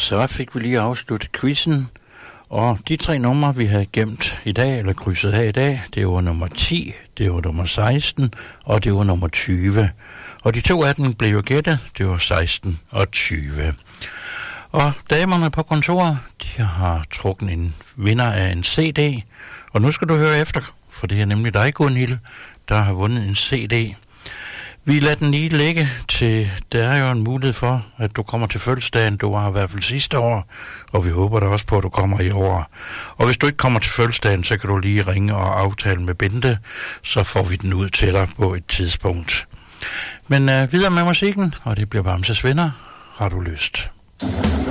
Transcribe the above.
Så fik vi lige afsluttet quizzen, og de 3 numre, vi havde gemt i dag, eller krydset her i dag, det var nummer 10, det var nummer 16, og det var nummer 20. Og de 2 af dem blev jo gættet, det var 16 og 20. Og damerne på kontoret, de har trukket en vinder af en CD, og nu skal du høre efter, for det er nemlig dig, Gunhild, der har vundet en CD. Vi lader den lige ligge til, der er jo en mulighed for, at du kommer til fødselsdagen. Du var i hvert fald sidste år, og vi håber da også på, at du kommer i år. Og hvis du ikke kommer til fødselsdagen, så kan du lige ringe og aftale med Bente, så får vi den ud til dig på et tidspunkt. Men videre med musikken, og det bliver Bamses Venner. Har du lyst?